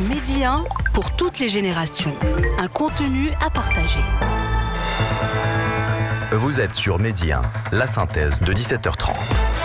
Midi 1 pour toutes les générations. Un contenu à partager. Vous êtes sur Midi 1, la synthèse de 17h30.